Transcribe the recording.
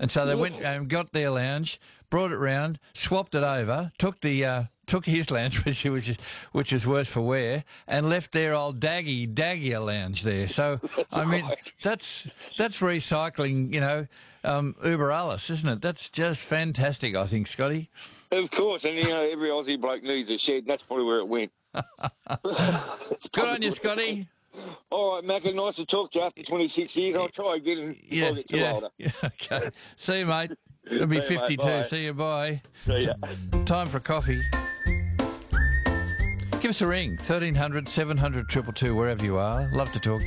And so they went and got their lounge, brought it round, swapped it over, took his lounge, which is worse for wear, and left their old Daggier lounge there. So I mean, that's recycling, uber alles, isn't it? That's just fantastic, I think, Scotty. Of course, and every Aussie bloke needs a shed, and that's probably where it went. Good on you, Scotty. All right, Macca, nice to talk to you after 26 years. I'll try again before I get too older. Yeah, okay. See you, mate. It'll be 52. Mate, See you, bye. See ya. Time for a coffee. Give us a ring, 1300 700 222, wherever you are. Love to talk to you.